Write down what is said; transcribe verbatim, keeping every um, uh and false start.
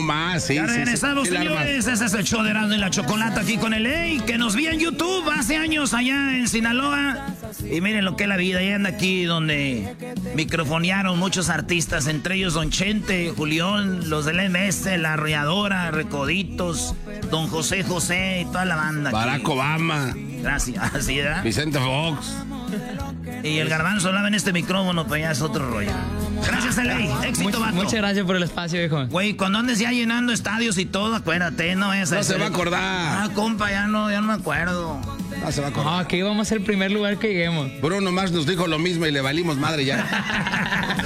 más, sí. Ya regresamos, sí, sí, señores. Ese es el show de Erasmo y la Chocolata aquí con el Ey, que nos vi en YouTube hace años allá en Sinaloa. Y miren lo que es la vida. Y anda aquí donde microfonearon muchos artistas, entre ellos Don Chente, Julián, los del M S, La Arrolladora, Recoditos, Don José José y toda la banda. Barack aquí. Obama. Gracias, así, ¿verdad? Vicente Fox. Y el Garbanzo hablaba en este micrófono, pues ya es otro rollo. Gracias, L A. Éxito, vato. Muchas gracias por el espacio, viejo. Güey, cuando andes ya llenando estadios y todo, acuérdate, no es No se va a acordar. Ah, compa, ya no, ya no me acuerdo. No se va a acordar. No, aquí vamos a ser el primer lugar que lleguemos. Bruno Mars nos dijo lo mismo y le valimos madre ya.